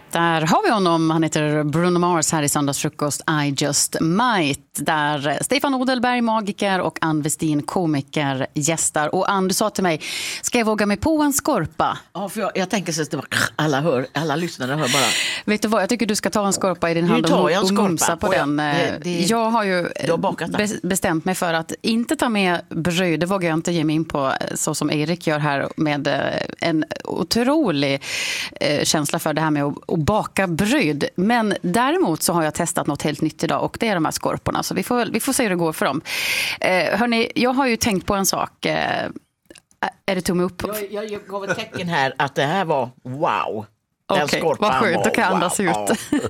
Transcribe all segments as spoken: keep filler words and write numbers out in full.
Där har vi honom, han heter Bruno Mars här i Söndagsfrukost I Just Might, där Stefan Odelberg, magiker, och Ann Westin, komiker, gästar. Och Ann, du sa till mig, ska jag våga mig på en skorpa? Ja, för jag, jag tänker så att det var, alla hör, alla lyssnare hör bara. Vet du vad, jag tycker du ska ta en skorpa i din hand och, och mumsa på den. Det, det, jag har ju har bestämt mig för att inte ta med bröd, det vågar jag inte ge mig in på så som Erik gör här, med en otrolig eh, känsla för det här med att, att baka bröd. Men däremot så har jag testat något helt nytt idag, och det är de här skorporna. Så vi får, vi får se hur det går för dem. Eh, hörni, jag har ju tänkt på en sak. Eh, är det tumme upp? Jag, jag, jag gav ett tecken här att det här var wow. Okej, okay, vad skönt, då kan jag andas wow. ut.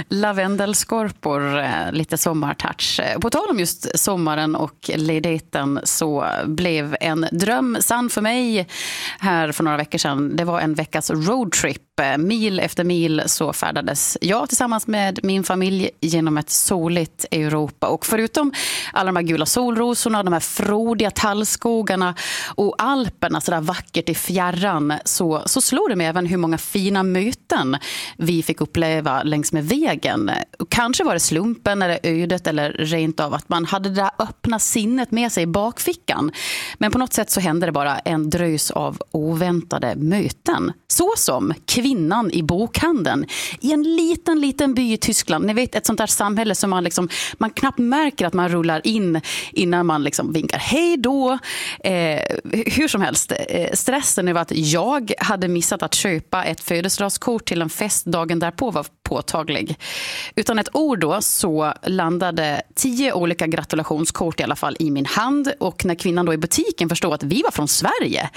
Lavendelskorpor, lite sommartouch. På tal om just sommaren och ledigheten, så blev en dröm sann för mig här för några veckor sedan. Det var en veckas roadtrip. Mil efter mil så färdades jag tillsammans med min familj genom ett soligt Europa. Och förutom alla de här gula solrosorna, de här frodiga tallskogarna och Alperna så där vackert i fjärran, så, så slår det mig även hur många fina möten vi fick uppleva längs med vägen. Kanske var det slumpen eller ödet, eller rent av att man hade det där öppna sinnet med sig i bakfickan. Men på något sätt så hände det bara en drös av oväntade möten. Så som kvinnan i bokhandeln i en liten, liten by i Tyskland. Ni vet, ett sånt där samhälle som man, liksom, man knappt märker att man rullar in innan man liksom vinkar hej då. Eh, hur som helst, eh, stressen över att jag hade missat att köpa ett födelsedagskort till en fest dagen därpå var påtaglig. Utan ett ord då så landade tio olika gratulationskort i alla fall i min hand, och när kvinnan då i butiken förstod att vi var från Sverige,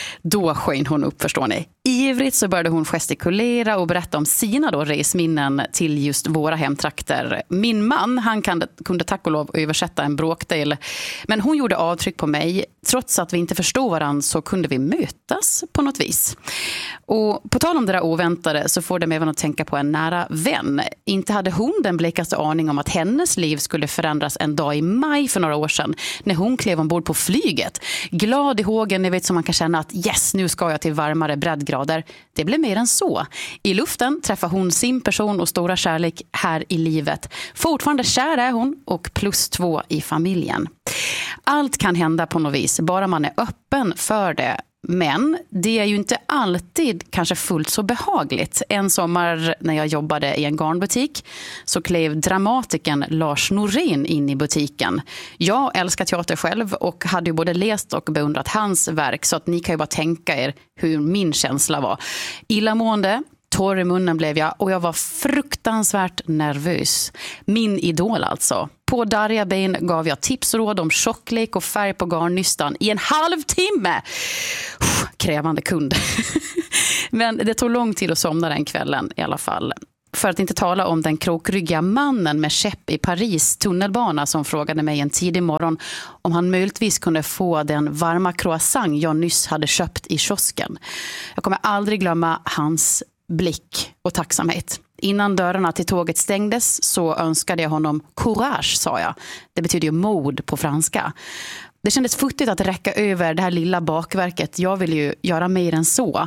då sken hon upp, förstår ni. Ivrigt så började hon gestikulera och berätta om sina då resminnen till just våra hemtrakter. Min man, han kunde, kunde tack och lov översätta en bråkdel, men hon gjorde avtryck på mig. Trots att vi inte förstod varandra så kunde vi mötas på något vis. Och på tal om det där oväntade så får det mig även att tänka på en nära vän. Inte hade hon den blekaste aning om att hennes liv skulle förändras en dag i maj för några år sedan, när hon klev ombord på flyget. Glad i hågen, ni vet, som man kan känna att yes, nu ska jag till varmare breddgrader. Det blev mer än så. I luften träffar hon sin person och stora kärlek här i livet. Fortfarande kär är hon, och plus två i familjen. Allt kan hända på något vis, bara man är öppen för det. Men det är ju inte alltid kanske fullt så behagligt. En sommar när jag jobbade i en garnbutik så klev dramatiken Lars Norén in i butiken. Jag älskar teater själv och hade ju både läst och beundrat hans verk, så att ni kan ju bara tänka er hur min känsla var. Illamående, torr i munnen blev jag, och jag var fruktansvärt nervös. Min idol alltså. På darriga ben gav jag tips och råd om tjocklek och färg på garnnystan i en halvtimme. Uff, krävande kund. Men det tog lång tid att somna den kvällen i alla fall. För att inte tala om den krokryggiga mannen med käpp i Paris tunnelbana som frågade mig en tidig morgon om han möjligtvis kunde få den varma croissant jag nyss hade köpt i kiosken. Jag kommer aldrig glömma hans blick och tacksamhet. Innan dörrarna till tåget stängdes så önskade jag honom courage, sa jag. Det betyder ju mod på franska. Det kändes futtigt att räcka över det här lilla bakverket. Jag ville ju göra mer än så.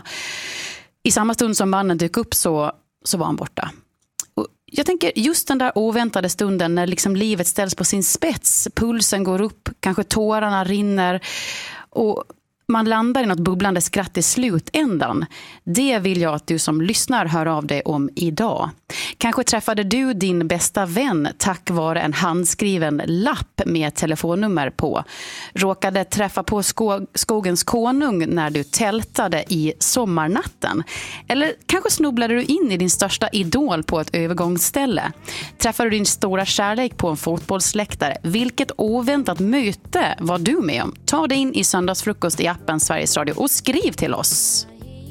I samma stund som mannen dök upp så, så var han borta. Och jag tänker just den där oväntade stunden när liksom livet ställs på sin spets. Pulsen går upp, kanske tårarna rinner och man landar i något bubblande skratt i slutändan. Det vill jag att du som lyssnar hör av dig om idag. Kanske träffade du din bästa vän tack vare en handskriven lapp med telefonnummer på. Råkade träffa på sko- skogens konung när du tältade i sommarnatten. Eller kanske snubblade du in i din största idol på ett övergångsställe. Träffade du din stora kärlek på en fotbollsläktare. Vilket oväntat möte var du med om? Ta dig in i Söndagsfrukost i appen Sveriges Radio och skriv till oss.